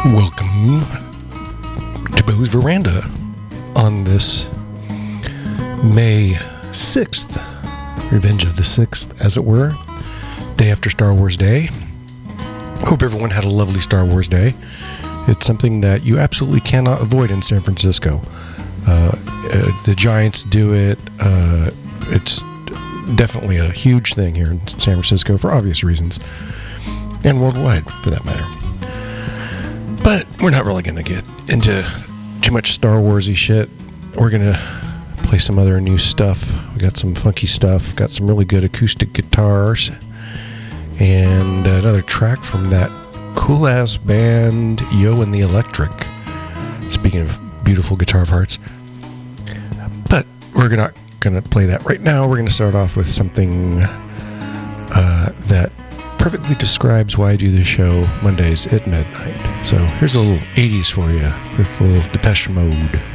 Welcome to Bo's Veranda on this May 6th, Revenge of the 6th, as it were, day after Star Wars Day. Hope everyone had a lovely Star Wars Day. It's something that you absolutely cannot avoid in San Francisco. The Giants do it. It's definitely a huge thing here in San Francisco for obvious reasons, and worldwide for that matter. But we're not really going to get into too much Star Wars-y shit. We're going to play some other new stuff. We got some funky stuff, got some really good acoustic guitars, and another track from that cool-ass band Yo and the Electric. Speaking of beautiful guitar parts. But we're not going to play that right now. We're going to start off with something that perfectly describes why I do this show Mondays at midnight. So here's a little 80s for you with a little Depeche Mode.